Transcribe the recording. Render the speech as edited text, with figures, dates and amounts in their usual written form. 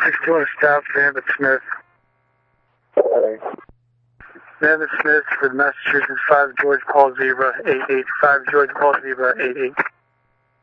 61 staff, Van Smith. Van Smith for Massachusetts, 5 George Paul Zebra, 88. 5 George Paul Zebra, 88.